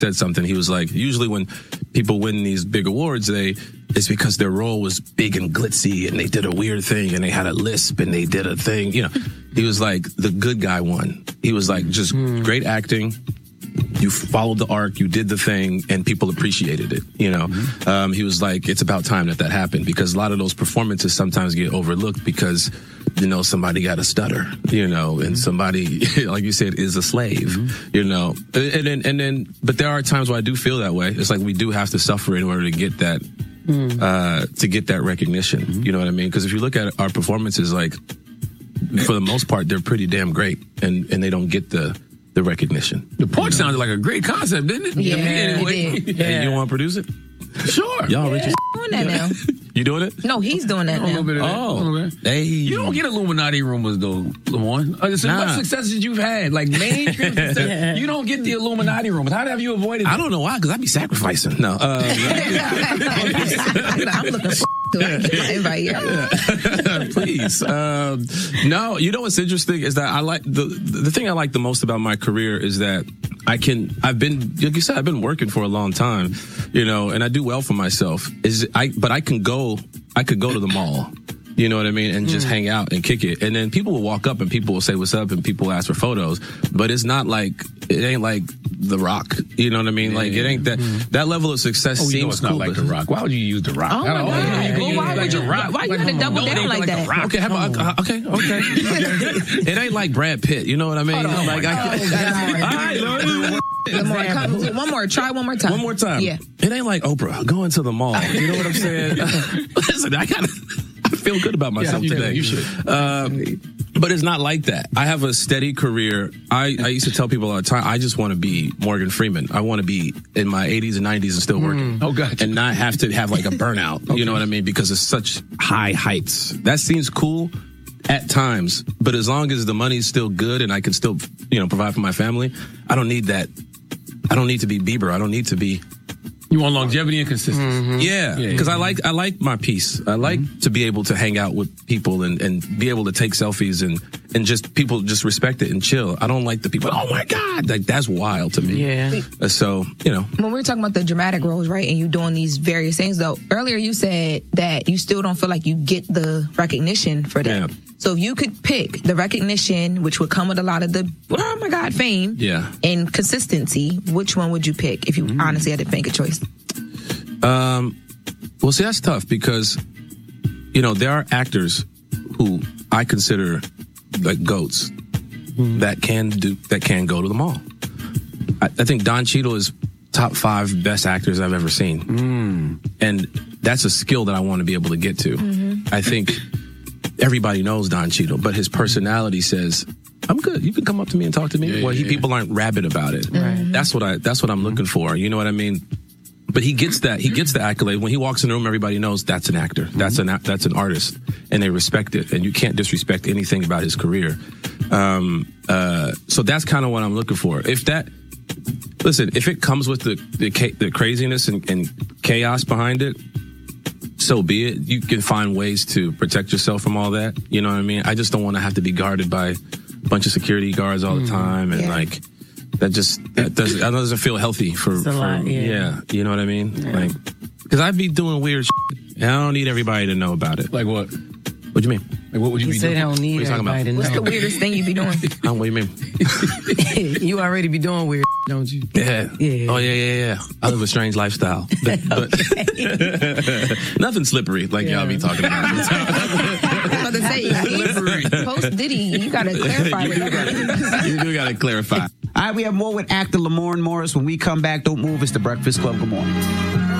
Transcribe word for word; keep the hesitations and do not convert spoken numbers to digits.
said something. He was like, usually when people win these big awards, they it's because their role was big and glitzy and they did a weird thing and they had a lisp and they did a thing. You know, he was like, the good guy won. He was like, just mm. great acting. You followed the arc, you did the thing, and people appreciated it, you know. Mm-hmm. Um, he was like, it's about time that that happened, because a lot of those performances sometimes get overlooked because, you know, somebody got a stutter, you know, and mm-hmm. somebody, like you said, is a slave, mm-hmm. you know. And then, and then, but there are times where I do feel that way. It's like we do have to suffer in order to get that, mm-hmm. uh, to get that recognition, mm-hmm. you know what I mean? Because if you look at our performances, like, for the most part, they're pretty damn great, and, and they don't get the, the recognition. The porch sounded like a great concept, didn't it? Yeah, anyway. it did. Yeah. Hey, Yeah. you want to produce it? Sure. Y'all yeah. rich as doing that now. You doing it? No, he's doing that now. Oh, hey. You don't get Illuminati rumors though, Lamorne. Uh, so nah. What successes you've had, like mainstream success, you don't get the Illuminati rumors. How have you avoided I it? don't know why, because I'd be sacrificing. No. Uh, I'm looking for invite. Please. Um, no, you know what's interesting is that I like the the thing I like the most about my career is that I can I've been like you said I've been working for a long time, you know, and I do well for myself. Is I but I can go I could go to the mall. You know what I mean? And just mm. hang out and kick it. And then people will walk up and people will say what's up and people will ask for photos. But it's not like, it ain't like The Rock. You know what I mean? Yeah, like, it ain't that, mm. that level of success oh, seems you know it's cool. not like The Rock. Why would you use The Rock? Oh, my God. Well, why would you, why, why you gotta double down like that? Rock. Okay, how about, uh, okay, okay. It ain't like Brad Pitt. You know what I mean? Hold on. Like, I, One more, come, one more, try one more time. One more time. Yeah. It ain't like Oprah going to the mall. You know what I'm saying? Listen, I gotta, I feel good about myself yeah, you today. You should. Uh, but it's not like that. I have a steady career. I, I used to tell people all the time, I just want to be Morgan Freeman. I want to be in my eighties and nineties and still working. Mm. Oh, gotcha. And not have to have like a burnout. Okay. You know what I mean? Because it's such high heights. That seems cool at times, but as long as the money's still good and I can still, you know, provide for my family, I don't need that. I don't need to be Bieber. I don't need to be. You want longevity and consistency. Mm-hmm. Yeah, because yeah, yeah. I like I like my peace. I like mm-hmm. to be able to hang out with people and, and be able to take selfies and, and just people just respect it and chill. I don't like the people, oh my God, like that's wild to me. Yeah. Uh, so, you know. When we were talking about the dramatic roles, right, and you doing these various things, though, earlier you said that you still don't feel like you get the recognition for that. Yeah. So if you could pick the recognition, which would come with a lot of the, oh my God, fame yeah. and consistency, which one would you pick if you mm. honestly had to make a choice? Um, well, see, that's tough because, you know, there are actors who I consider like goats mm. that can do, that can go to the mall. I, I think Don Cheadle is top five best actors I've ever seen. Mm. And that's a skill that I want to be able to get to. Mm-hmm. I think everybody knows Don Cheadle, but his personality says, I'm good. You can come up to me and talk to me. Yeah, well, he, yeah. people aren't rabid about it. Right. That's what I, that's what I'm looking for. You know what I mean? But he gets that, he gets the accolade. When he walks in the room, everybody knows that's an actor. That's an, that's an artist. And they respect it. And you can't disrespect anything about his career. Um, uh, so that's kind of what I'm looking for. If that, listen, if it comes with the, the, the craziness and, and chaos behind it, so be it. You can find ways to protect yourself from all that. You know what I mean? I just don't want to have to be guarded by a bunch of security guards all the time. And yeah. like, that just, that doesn't, that doesn't feel healthy for, for lot, yeah. yeah. You know what I mean? Yeah. Like, cause I'd be doing weird shit and I don't need everybody to know about it. Like what? What do you mean? Like what would you he be said doing? I don't need everybody to know. What's the weirdest thing you be doing? Oh, what do you mean? You already be doing weird, don't you? Yeah. Yeah. Oh, yeah, yeah, yeah. I live a strange lifestyle. But, but nothing slippery like yeah. y'all be talking about. I was about to say, post Diddy, you gotta clarify. you, do gotta, you do gotta clarify. All right, we have more with actor Lamorne Morris. When we come back, don't move. It's The Breakfast Club. Good morning.